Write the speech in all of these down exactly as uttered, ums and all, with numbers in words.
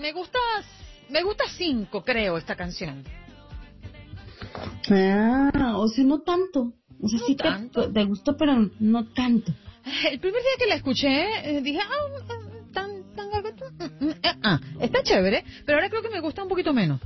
me gusta, me gusta cinco, creo, esta canción. Ah, o sea, no tanto. O sea, No sí tanto. te, te gustó, pero no tanto. El primer día que la escuché, eh, dije, ah, ah, tan, tan, tan, mm, mm, eh, ah, está chévere, pero ahora creo que me gusta un poquito menos.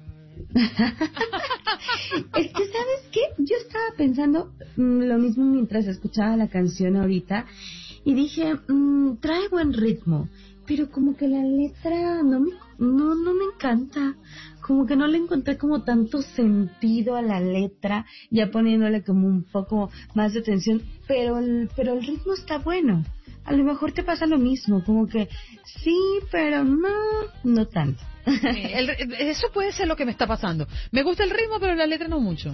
Es que, ¿sabes qué? Yo estaba pensando mm, lo mismo mientras escuchaba la canción ahorita y dije, mm, trae buen ritmo, pero como que la letra no me, no, no me encanta. Como que no le encontré como tanto sentido a la letra, ya poniéndole como un poco más de atención, pero el, pero el ritmo está bueno. A lo mejor te pasa lo mismo, como que sí, pero no, no tanto. Sí, el, eso puede ser lo que me está pasando. Me gusta el ritmo, pero la letra no mucho.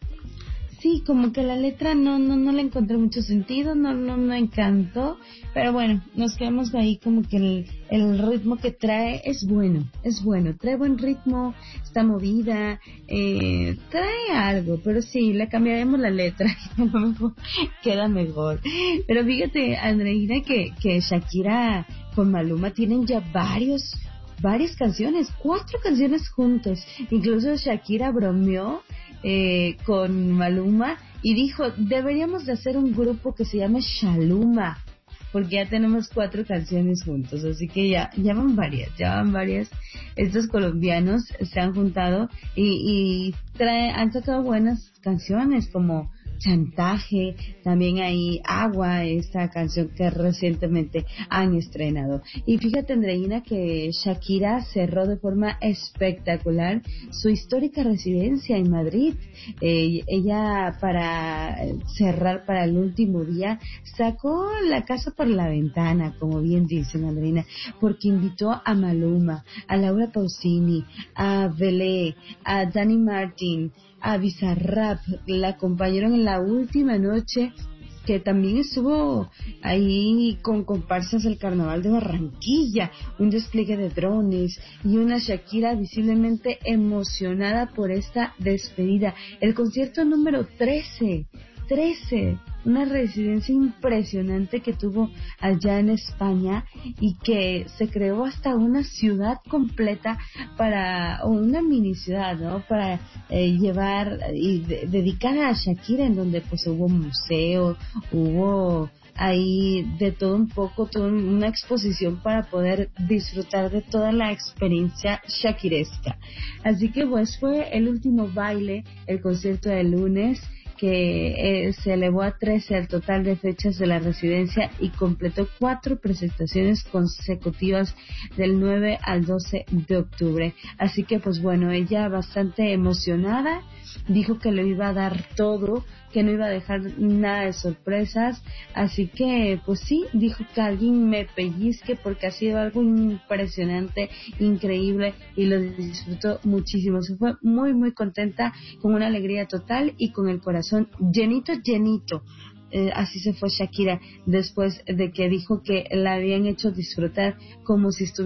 Sí, como que la letra no, no, no le encontré mucho sentido, no, no, no encantó, pero bueno, nos quedamos ahí como que el, el ritmo que trae es bueno, es bueno, trae buen ritmo, está movida, eh, trae algo, pero sí, le cambiaremos la letra, a lo mejor queda mejor. Pero fíjate, Andreina, que, que Shakira con Maluma tienen ya varios varias canciones, cuatro canciones juntos. Incluso Shakira bromeó eh, con Maluma y dijo, deberíamos de hacer un grupo que se llame Shaluma, porque ya tenemos cuatro canciones juntos, así que ya, ya van varias, ya van varias. Estos colombianos se han juntado y, y trae, han sacado buenas canciones como Chantaje, también hay Agua, esta canción que recientemente han estrenado. Y fíjate, Andreina, que Shakira cerró de forma espectacular su histórica residencia en Madrid. Eh, ella, para cerrar para el último día, sacó la casa por la ventana, como bien dicen, Andreina, porque invitó a Maluma, a Laura Pausini, a Belé, a Dani Martin, a Bizarrap, la acompañaron en la última noche, que también estuvo ahí con comparsas del Carnaval de Barranquilla, un despliegue de drones y una Shakira visiblemente emocionada por esta despedida. El concierto número trece, trece, una residencia impresionante que tuvo allá en España y que se creó hasta una ciudad completa para, o una mini ciudad, ¿no? Para eh, llevar y de, dedicada a Shakira, en donde pues hubo museo, hubo ahí de todo un poco, toda una exposición para poder disfrutar de toda la experiencia shakiresca. Así que pues fue el último baile, el concierto del lunes, que eh, se elevó a trece el total de fechas de la residencia y completó cuatro presentaciones consecutivas del nueve al doce de octubre. Así que pues bueno, ella bastante emocionada, dijo que lo iba a dar todo, que no iba a dejar nada de sorpresas, así que pues sí, dijo que alguien me pellizque porque ha sido algo impresionante, increíble y lo disfrutó muchísimo. Se fue muy muy contenta, con una alegría total y con el corazón llenito, llenito. Eh, así se fue Shakira después de que dijo que la habían hecho disfrutar como si estuviera